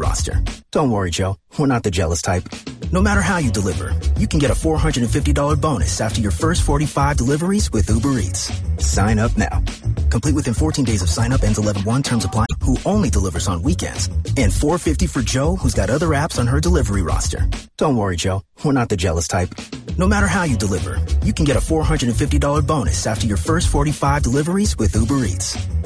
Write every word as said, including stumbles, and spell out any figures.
roster. Don't worry, Joe. We're not the jealous type. No matter how you deliver, you can get a four hundred fifty dollars bonus after your first forty-five deliveries with Uber Eats. Sign up now. Complete within fourteen days of sign up, ends eleven one, terms apply, who only delivers on weekends. And four hundred fifty dollars for Joe, who's got other apps on her delivery roster. Don't worry, Joe. We're not the jealous type. No matter how you deliver, you can get a four hundred fifty dollars bonus after your first forty-five deliveries with Uber Eats.